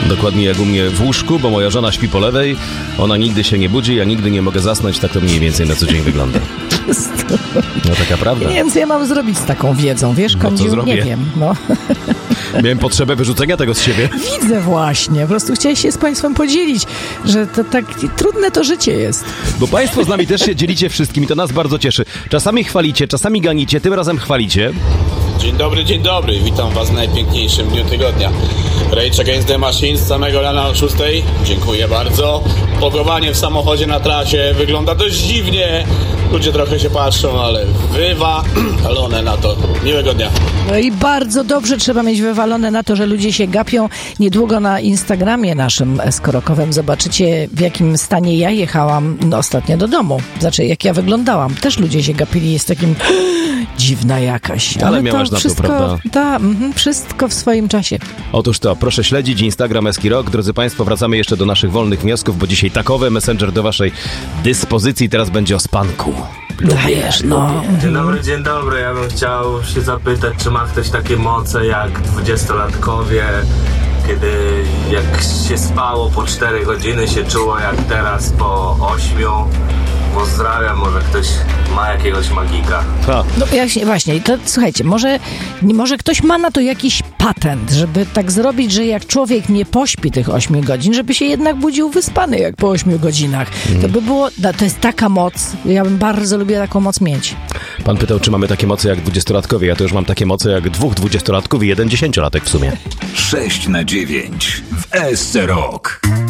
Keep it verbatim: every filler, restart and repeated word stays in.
Dokładnie jak u mnie w łóżku, bo moja żona śpi po lewej, ona nigdy się nie budzi, ja nigdy nie mogę zasnąć, tak to mniej więcej na co dzień wygląda. No taka prawda. Nie wiem, co ja mam zrobić z taką wiedzą, wiesz, Kądziu? Nie wiem, no. Miałem potrzebę wyrzucenia tego z siebie. Widzę właśnie, po prostu chciałeś się z państwem podzielić, że to tak trudne to życie jest. Bo państwo z nami też się dzielicie wszystkim i to nas bardzo cieszy. Czasami chwalicie, czasami ganicie, tym razem chwalicie. Dzień dobry, dzień dobry, witam was w najpiękniejszym dniu tygodnia. Rage Against the Machine z samego rana o szóstej. Dziękuję bardzo. Pogowanie w samochodzie na trasie wygląda dość dziwnie. Ludzie trochę się patrzą, ale wywalone na to. Miłego dnia. No i bardzo dobrze trzeba mieć wywalone na to, że ludzie się gapią. Niedługo na Instagramie naszym eskorokowym zobaczycie, w jakim stanie ja jechałam no, ostatnio do domu. Znaczy, jak ja wyglądałam. Też ludzie się gapili, jest takim dziwna jakaś. Ale, Ale miałaś na to, prawda? Da, mm, wszystko w swoim czasie. Otóż to, proszę śledzić Instagram Eski Rock. Drodzy Państwo, wracamy jeszcze do naszych wolnych wniosków, bo dzisiaj takowe Messenger do waszej dyspozycji. Teraz będzie o spanku. Dajesz, no. Dzień dobry, dzień dobry. Ja bym chciał się zapytać, czy ma ktoś takie moce jak dwudziestolatkowie, kiedy jak się spało po cztery godziny, się czuło jak teraz po ośmiu. Pozdrawiam, może ktoś ma jakiegoś magika. Ha. No właśnie, właśnie. To, słuchajcie, może, może ktoś ma na to jakiś patent, żeby tak zrobić, że jak człowiek nie pośpi tych ośmiu godzin, żeby się jednak budził wyspany jak po ośmiu godzinach. Mm. To by było, to jest taka moc. Ja bym bardzo lubię taką moc mieć. Pan pytał, czy mamy takie moce jak dwudziestolatkowie. Ja to już mam takie moce jak dwóch dwudziestolatków i jeden dziesięciolatek w sumie. sześć na dziewięć w S C Rock.